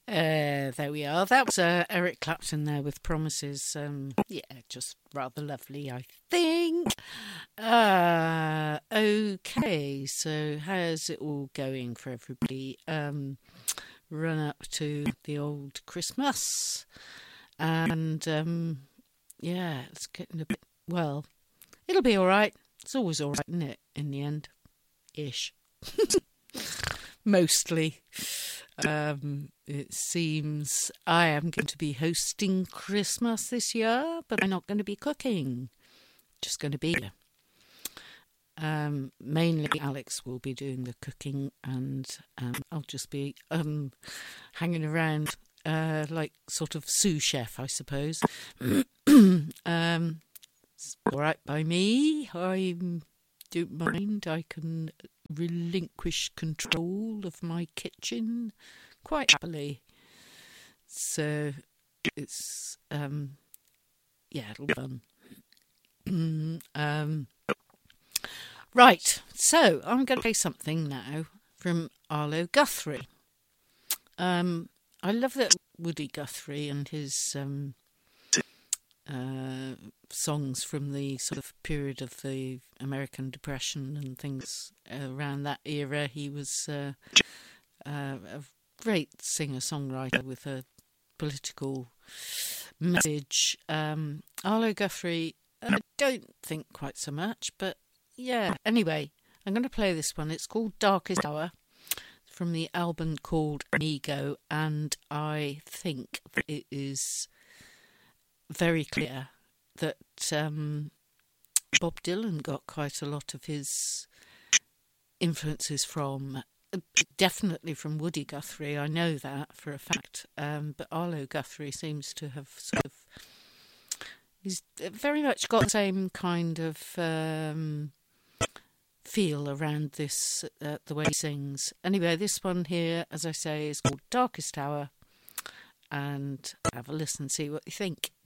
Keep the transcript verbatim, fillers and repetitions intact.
Uh, there we are. That was uh, Eric Clapton there with Promises. Um, yeah, just rather lovely, I think. Uh, okay, so how's it all going for everybody? Um, run up to the old Christmas. And um, yeah, it's getting a bit, well, it'll be all right. It's always all right, isn't it, in the end? Ish. Mostly. Um, it seems I am going to be hosting Christmas this year, but I'm not going to be cooking. Just going to be here. Um, mainly Alex will be doing the cooking, and um, I'll just be um, hanging around uh, like sort of sous chef, I suppose. um, it's all right by me. I don't mind. I can relinquish control of my kitchen quite happily. So it's um yeah, it'll be fun. um right, so I'm going to play something now from Arlo Guthrie. Um I love that Woody Guthrie and his um Uh, songs from the sort of period of the American Depression and things around that era. He was uh, uh, a great singer-songwriter with a political message. Um, Arlo Guthrie, I don't think quite so much, but yeah. Anyway, I'm going to play this one. It's called Darkest Hour, from the album called Amigo, and I think that it is very clear that um, Bob Dylan got quite a lot of his influences from, definitely from Woody Guthrie. I know that for a fact. Um, but Arlo Guthrie seems to have sort of, he's very much got the same kind of um, feel around this, uh, the way he sings. Anyway, this one here, as I say, is called Darkest Hour, and have a listen, see what you think.